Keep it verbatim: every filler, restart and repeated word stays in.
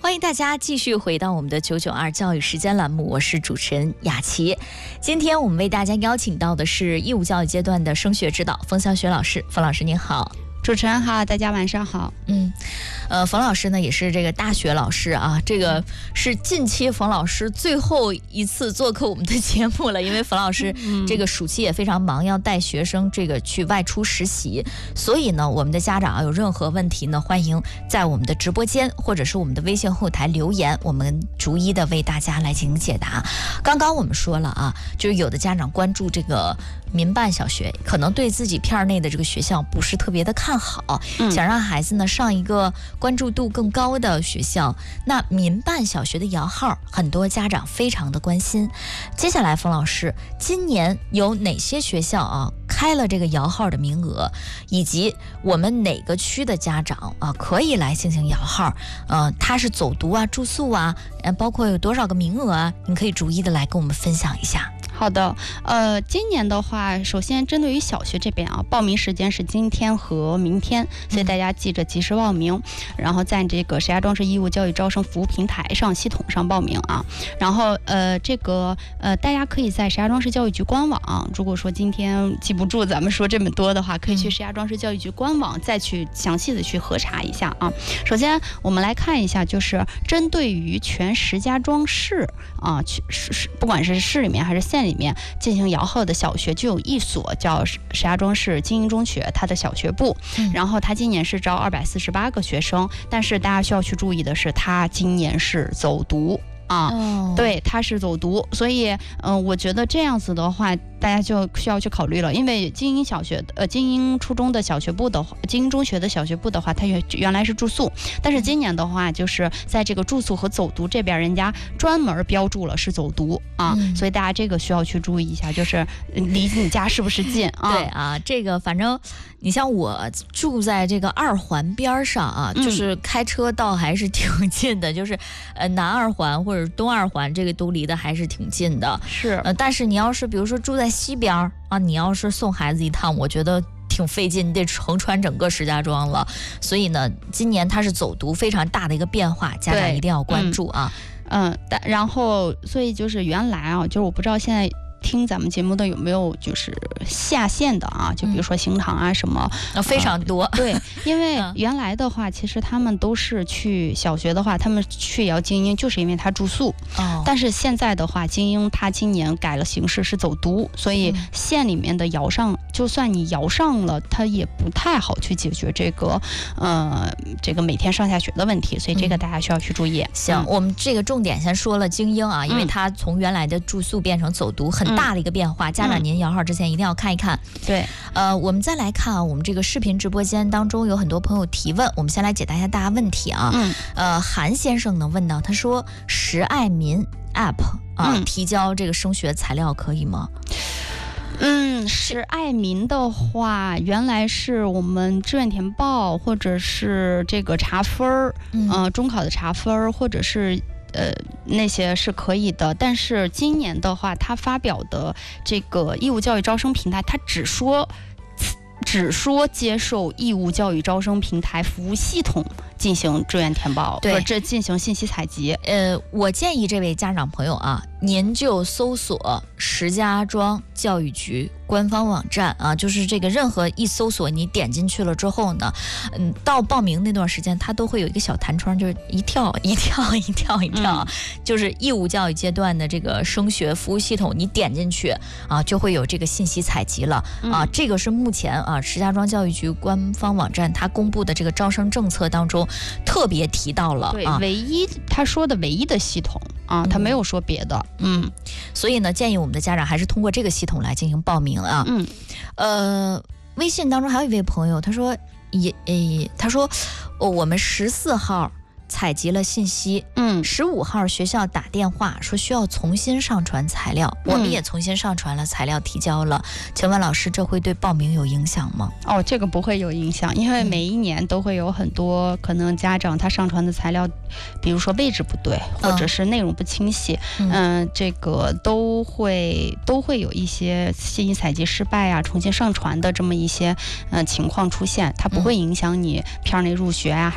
欢迎大家继续回到我们的九九二教育时间栏目，我是主持人雅琪。今天我们为大家邀请到的是义务教育阶段的升学指导冯小雪老师。冯老师您好。 主持人好，大家晚上好。 嗯，呃，冯老师呢也是这个大学老师啊，这个是近期冯老师最后一次做客我们的节目了，因为冯老师这个暑期也非常忙，要带学生这个去外出实习，所以呢，我们的家长啊有任何问题呢，欢迎在我们的直播间或者是我们的微信后台留言，我们逐一的为大家来进行解答。刚刚我们说了啊，就是有的家长关注这个民办小学，可能对自己片内的这个学校不是特别的看好，嗯、想让孩子呢上一个关注度更高的学校。那民办小学的摇号，很多家长非常的关心。接下来，冯老师，今年有哪些学校啊开了这个摇号的名额，以及我们哪个区的家长啊可以来进行摇号？呃，他是走读啊、住宿啊，呃，包括有多少个名额啊？您可以逐一的来跟我们分享一下。 好的，呃，今年的话，首先针对于小学这边啊，报名时间是今天和明天，所以大家记着及时报名，然后在这个石家庄市义务教育招生服务平台上系统上报名啊。然后呃，这个呃，大家可以在石家庄市教育局官网，如果说今天记不住咱们说这么多的话，可以去石家庄市教育局官网再去详细的去核查一下啊。首先我们来看一下，就是针对于全石家庄市啊，去市不管是市里面还是县里面进行摇号的小学，就有一所叫石家庄市精英中学，它的小学部，嗯、然后它今年是招二百四十八个学生，但是大家需要去注意的是，它今年是走读。啊，哦、对，他是走读，所以，嗯、呃，我觉得这样子的话，大家就需要去考虑了，因为精英小学，呃，精英初中的小学部的话，精英中学的小学部的话，它原原来是住宿，但是今年的话，就是在这个住宿和走读这边，人家专门标注了是走读啊，嗯、所以大家这个需要去注意一下，就是离你家是不是近啊？ 对啊，这个反正你像我住在这个二环边上啊，嗯、就是开车倒还是挺近的，就是呃南二环或者东二环这个都离得还是挺近的， 是呃，但是你要是比如说住在西边啊，你要是送孩子一趟，我觉得挺费劲，你得横穿整个石家庄了。所以呢，今年它是走读非常大的一个变化，家长一定要关注啊。 嗯，但、嗯、然后所以就是原来啊，就是我不知道现在听咱们节目的有没有就是下线的啊，就比如说行堂啊什么， 嗯、非常多。 呃、对，因为原来的话，其实他们都是去小学的话，他们去也要精英，就是因为他住宿。哦。但是现在的话，精英他今年改了形式是走读，所以县里面的摇上，嗯、就算你摇上了，他也不太好去解决这个呃这个每天上下学的问题，所以这个大家需要去注意。 嗯、行，嗯、我们这个重点先说了精英啊，因为他从原来的住宿变成走读，很大的一个变化，嗯、家长您摇号之前一定要看一看。 对， 呃，我们再来看啊，我们这个视频直播间当中有很多朋友提问，我们先来解答一下大家问题啊。嗯，呃，韩先生呢问到，他说石爱民 App 啊，嗯、提交这个升学材料可以吗？ 嗯，石爱民的话，原来是我们志愿填报或者是这个查分儿，嗯、呃，中考的查分儿，或者是。呃，那些是可以的，但是今年的话，他发表的这个义务教育招生平台，他只说只说接受义务教育招生平台服务系统进行志愿填报， 对， 这进行信息采集。 呃，我建议这位家长朋友啊，您就搜索石家庄教育局官方网站啊，就是这个任何一搜索，你点进去了之后呢，嗯，到报名那段时间，它都会有一个小弹窗，就是一跳一跳一跳一跳，嗯、就是义务教育阶段的这个升学服务系统，你点进去啊，就会有这个信息采集了啊。嗯、这个是目前啊石家庄教育局官方网站它公布的这个招生政策当中特别提到了， 对， 啊、 唯一他说的唯一的系统啊，他没有说别的，嗯， 嗯所以呢，建议我们的家长还是通过这个系统来进行报名啊。嗯，呃，微信当中还有一位朋友，他说也诶，他说、哦、我们十四号采集了信息，嗯，十五号学校打电话说需要重新上传材料，嗯、我们也重新上传了材料提交了，请问老师这会对报名有影响吗？ 哦，这个不会有影响，因为每一年都会有很多可能家长他上传的材料，比如说位置不对，或者是内容不清晰，嗯、呃，这个都会都会有一些信息采集失败啊，重新上传的这么一些呃情况出现，它不会影响你片内入学啊。